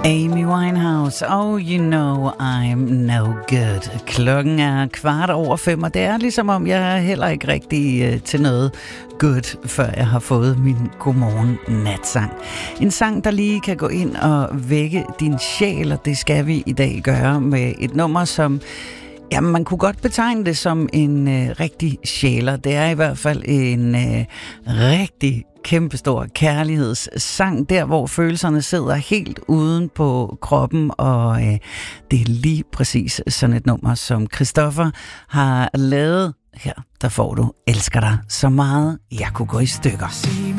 Amy Winehouse, oh you know I'm no good. Klokken er 5:15, og det er ligesom om, jeg er heller ikke rigtig til noget good, før jeg har fået min godmorgen natsang. En sang, der lige kan gå ind og vække din sjæl, og det skal vi i dag gøre med et nummer, som jamen, man kunne godt betegne det som en rigtig sjæler. Det er i hvert fald en rigtig kæmpestor kærlighedssang, der hvor følelserne sidder helt uden på kroppen, og det er lige præcis sådan et nummer, som Christoffer har lavet. Her, der får du Elsker dig så meget, jeg kunne gå i stykker.